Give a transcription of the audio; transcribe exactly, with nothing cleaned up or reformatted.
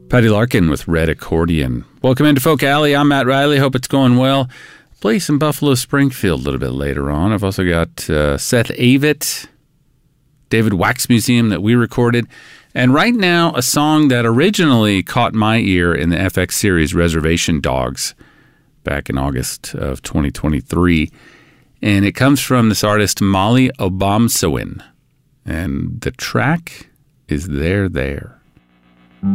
Patty Larkin with Red Accordion. Welcome into Folk Alley. I'm Matt Riley. Hope it's going well. Play some Buffalo Springfield a little bit later on. I've also got uh, Seth Avett, David Wax Museum that we recorded. And right now, a song that originally caught my ear in the F X series Reservation Dogs back in August of twenty twenty-three. And it comes from this artist, Molly Obomsawin. And the track is There, There.